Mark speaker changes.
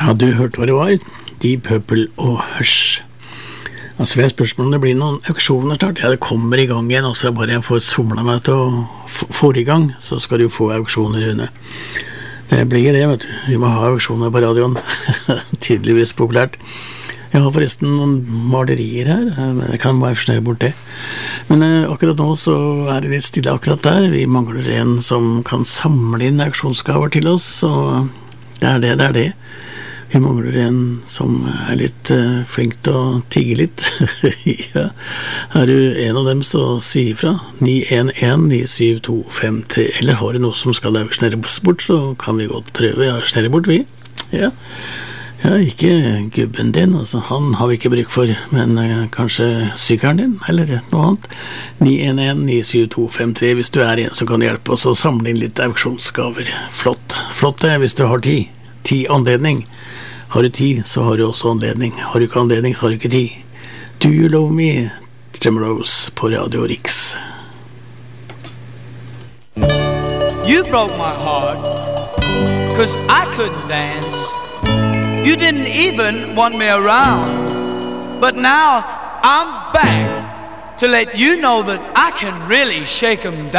Speaker 1: Ja, du hørte hva det var. Deep Purple og Hush. Altså, jeg spørsmål om det blir noen auksjoner snart. Ja, det kommer i gang igjen, og så bare jeg får somlet meg til å få i gang, så skal du få auksjoner, Rune. Det blir det, vet du. Vi må ha auksjoner på radioen. Tydeligvis populært. Jeg har forresten noen malerier her, men jeg kan bare forsnøye bort det. Men akkurat nå så er det litt stille akkurat der. Vi mangler en som kan samle inn auksjonsgaver til oss, og det er det. Vi mangler en som er litt flink til å tigge litt. Ja. Er du en av dem, så si ifra. 911-97253. Eller har du noe som skal auksjoneres bort, så kan vi godt prøve å auksjonere bort, vi. Ja, ikke gubben din, altså, han har vi ikke bruk for, men kanskje sykkelen din, eller noe annet. 911-97253. Hvis du er en som kan hjelpe oss å samle inn litt auksjonsgaver. Flott det, hvis du har tid. Anledning. Har du tid, så har du også anledning. Har du ikke anledning, så har du ikke tid. Do you love me? Tremolows på Radio Riks.
Speaker 2: You broke my heart, 'cause I couldn't dance. You didn't even want me around. But now I'm back to let you know that I can really shake 'em down.